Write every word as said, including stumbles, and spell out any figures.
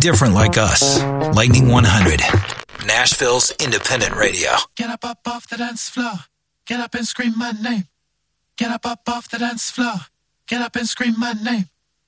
different like us. Lightning one hundred, Nashville's independent radio. Get up, up off the dance floor. Get up and scream my name. Get up, up off the dance floor. Get up and scream my name.